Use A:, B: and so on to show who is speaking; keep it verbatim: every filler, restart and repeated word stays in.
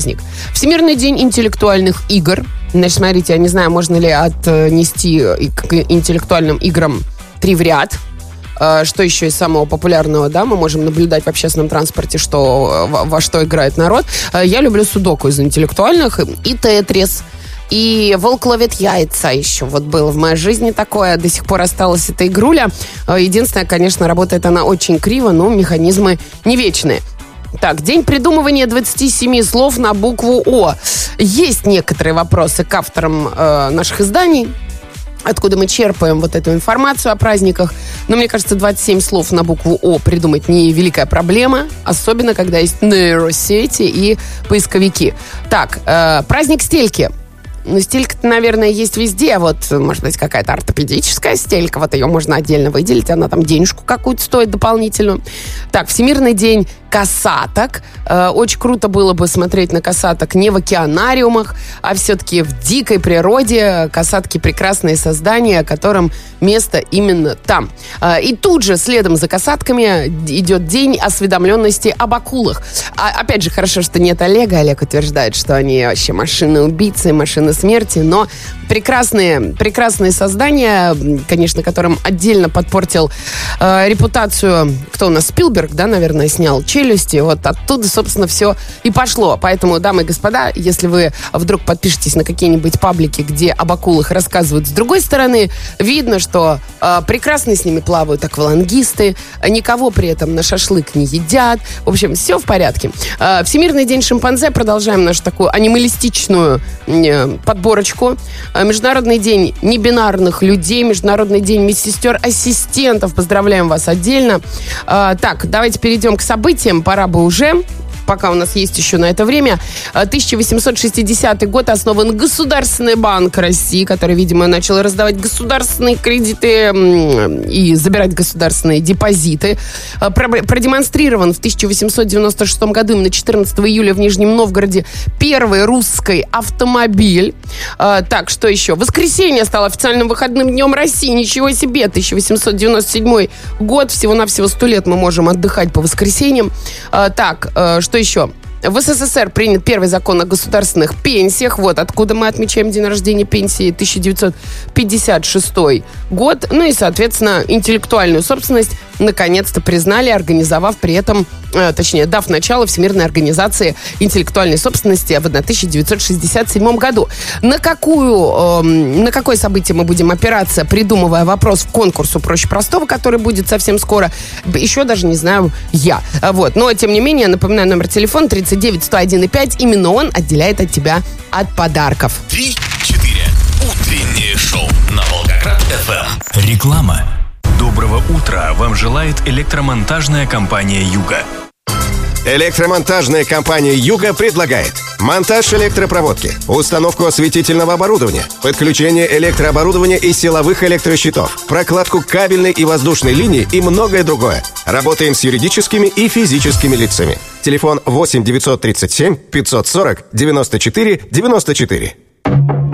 A: Всемирный день интеллектуальных игр. Значит, смотрите, я не знаю, можно ли отнести к интеллектуальным играм три в ряд. Что еще из самого популярного, да, мы можем наблюдать в общественном транспорте, что, во, во что играет народ. Я люблю судоку из интеллектуальных, и тетрис, и волк ловит яйца еще. Вот было в моей жизни такое, до сих пор осталась эта игруля. Единственное, конечно, работает она очень криво, но механизмы не вечные. Так, день придумывания двадцати семи слов на букву О. Есть некоторые вопросы к авторам э, наших изданий, откуда мы черпаем вот эту информацию о праздниках. Но мне кажется, двадцать семь слов на букву О придумать не великая проблема, особенно когда есть нейросети и поисковики. Так, э, праздник стельки. Ну, стелька-то, наверное, есть везде. Вот, может быть, какая-то ортопедическая стелька. Вот ее можно отдельно выделить. Она там денежку какую-то стоит дополнительную. Так, Всемирный день косаток. Э, очень круто было бы смотреть на косаток не в океанариумах, а все-таки в дикой природе. Косатки — прекрасные создания, которым место именно там. Э, и тут же, следом за косатками, идет день осведомленности об акулах. А, опять же, хорошо, что нет Олега. Олег утверждает, что они вообще машины-убийцы, машины смерти, но прекрасные, прекрасные создания, конечно, которым отдельно подпортил э, репутацию, кто у нас, Спилберг, да, наверное, снял «Челюсти», вот оттуда, собственно, все и пошло. Поэтому, дамы и господа, если вы вдруг подпишетесь на какие-нибудь паблики, где об акулах рассказывают с другой стороны, видно, что э, прекрасно с ними плавают аквалангисты, никого при этом на шашлык не едят. В общем, все в порядке. Э, Всемирный день шимпанзе, продолжаем нашу такую анималистичную э, подборочку. Международный день небинарных людей, Международный день медсестер-ассистентов. Поздравляем вас отдельно. А, так, давайте перейдем к событиям. Пора бы уже, пока у нас есть еще на это время. тысяча восемьсот шестидесятый год, основан Государственный банк России, который, видимо, начал раздавать государственные кредиты и забирать государственные депозиты. Продемонстрирован в тысяча восемьсот девяносто шестом году, на четырнадцатого июля в Нижнем Новгороде, первый русский автомобиль. Так, что еще? Воскресенье стало официальным выходным днем России. Ничего себе! тысяча восемьсот девяносто седьмой год. Всего-навсего сто лет мы можем отдыхать по воскресеньям. Так, что еще? В СССР принят первый закон о государственных пенсиях. Вот откуда мы отмечаем день рождения пенсии, тысяча девятьсот пятьдесят шестой год. Ну и, соответственно, интеллектуальную собственность наконец-то признали, организовав при этом, э, точнее, дав начало Всемирной организации интеллектуальной собственности в тысяча девятьсот шестьдесят седьмом году. На какую, э, на какое событие мы будем опираться, придумывая вопрос в конкурсу «Проще простого», который будет совсем скоро, еще даже не знаю я. Вот. Но, тем не менее, напоминаю, номер телефона тридцать девять сто один и пять. Именно он отделяет от тебя от подарков.
B: три-четыре. Утреннее шоу на Волгоград-ФМ. Реклама. Доброго утра вам желает электромонтажная компания «Юга».
C: Электромонтажная компания «Юга» предлагает монтаж электропроводки, установку осветительного оборудования, подключение электрооборудования и силовых электрощитов, прокладку кабельной и воздушной линии и многое другое. Работаем с юридическими и физическими лицами. Телефон восемь девятьсот тридцать семь пятьсот сорок девяносто четыре девяносто четыре.